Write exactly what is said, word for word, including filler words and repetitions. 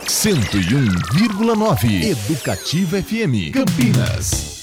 cento e um vírgula nove Educativa F M Campinas.